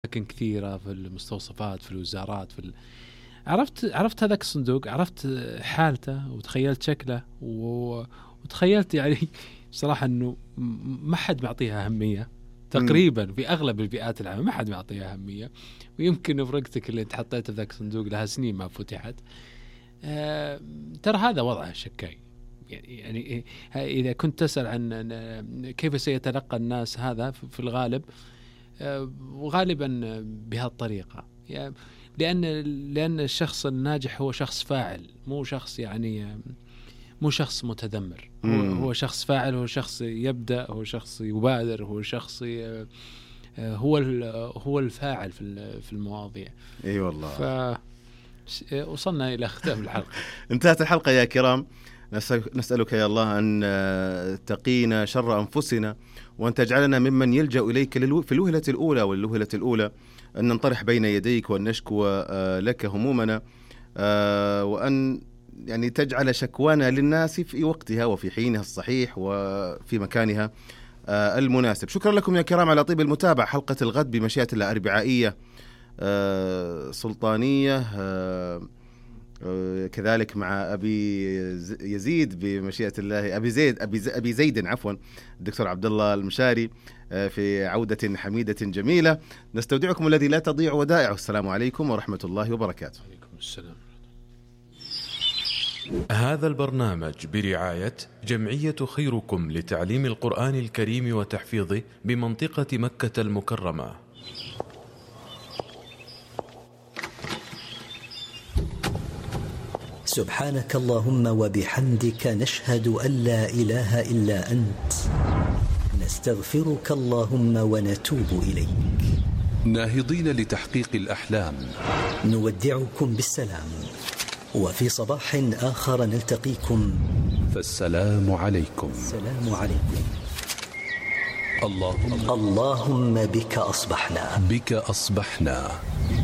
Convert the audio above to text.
أماكن كثيرة في المستوصفات، في الوزارات، عرفت هذاك الصندوق، عرفت حالته وتخيلت شكله وتخيلت يعني صراحة أنه ما حد معطيها أهمية تقريبا في أغلب البيئات العامة، ما حد معطيها أهمية. ويمكن فرقتك اللي انت حطيتها في ذاك الصندوق لها سنين ما فتحت. ترى هذا وضع الشكاي. يعني إذا كنت تسأل عن كيف سيتلقى الناس هذا في الغالب، وغالبا بهالطريقة، يعني لأن الشخص الناجح هو شخص فاعل، مو شخص يعني مو شخص متذمر. هو شخص فاعل، هو شخص يبدأ، هو شخص يبادر، هو شخص هو الفاعل في المواضيع. اي والله. وصلنا إلى ختام الحلقة. انتهت الحلقة يا كرام. نسألك يا الله أن تقينا شر أنفسنا، وأن تجعلنا ممن يلجأ إليك في الوهلة الأولى والوهلة الأولى، أن ننطرح بين يديك وأن نشكو لك همومنا، وأن يعني تجعل شكوانا للناس في وقتها وفي حينها الصحيح وفي مكانها المناسب. شكرا لكم يا كرام على طيب المتابعة. حلقة الغد بمشيئة الله أربعائية سلطانية، كذلك مع أبي يزيد بمشيئة الله، أبي زيد عفوا، الدكتور عبد الله المشاري، في عودة حميدة جميلة. نستودعكم الذي لا تضيع ودائعه. السلام عليكم ورحمة الله وبركاته. عليكم السلام. هذا البرنامج برعاية جمعية خيركم لتعليم القرآن الكريم وتحفيظه بمنطقة مكة المكرمة. سبحانك اللهم وبحمدك، نشهد أن لا إله إلا أنت، نستغفرك اللهم ونتوب إليك. ناهضين لتحقيق الأحلام، نودعكم بالسلام، وفي صباح آخر نلتقيكم، فالسلام عليكم. السلام عليكم. اللهم بك أصبحنا، بك أصبحنا.